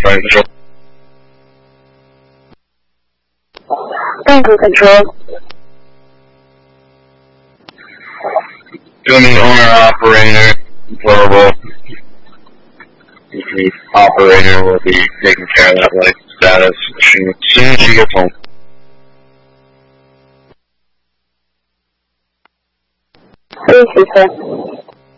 flight control. Anchor control. Doing the owner operator verbal. The operator will be taking care of that flight status as soon as she gets home. Thank you, sir.